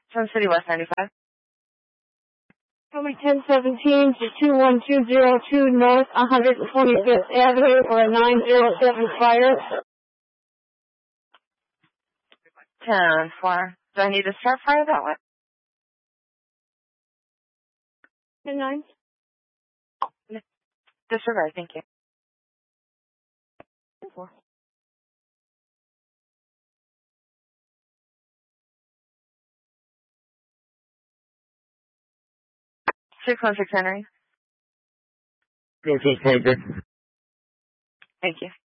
Sun City West 95. Coming 1017 to 21202 North 125th Avenue for a 907 fire. 10-4. Do I need to start fire that way? 10-9. Disregard, thank you. 10-4. 616 Henry. This is Pedro. Thank you.